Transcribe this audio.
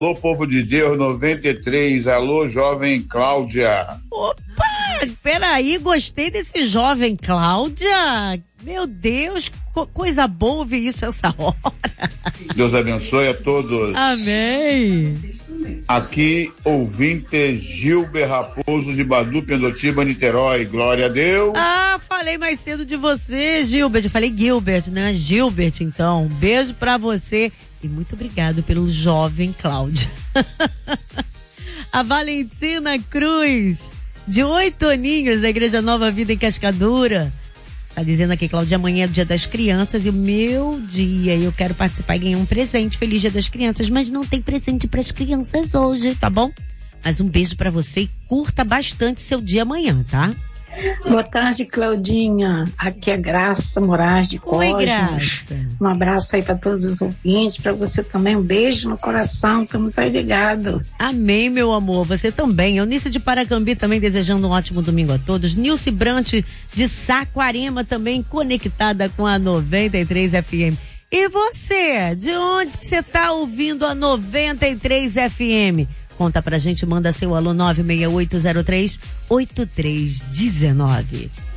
Alô, povo de Deus, 93. Alô, jovem Cláudia. Opa, peraí, gostei desse jovem Cláudia. Meu Deus, coisa boa ouvir isso essa hora. Deus abençoe a todos. Amém. Aqui, ouvinte Gilber Raposo de Badu, Pendotiba, Niterói. Glória a Deus. Ah, falei mais cedo de você, Gilbert. Eu falei Gilbert, né? Gilbert, então. Um beijo pra você e muito obrigado pelo jovem Cláudio. A Valentina Cruz, de 8 aninhos, da Igreja Nova Vida em Cascadura. Tá dizendo aqui, Cláudia, amanhã é o Dia das Crianças e o meu dia, eu quero participar e ganhar um presente. Feliz Dia das Crianças, mas não tem presente pras crianças hoje, tá bom? Mas um beijo pra você e curta bastante seu dia amanhã, tá? Boa tarde, Claudinha. Aqui é Graça Moraes de Cosmos. Oi, Graça. Um abraço aí para todos os ouvintes, para você também, um beijo no coração, estamos aí ligados. Amém, meu amor, você também. Eunice de Paracambi também desejando um ótimo domingo a todos. Nilce Brant de Saquarema também conectada com a 93 FM. E você, de onde que você tá ouvindo a 93 FM? Conta pra gente, manda seu alô 96803-8319.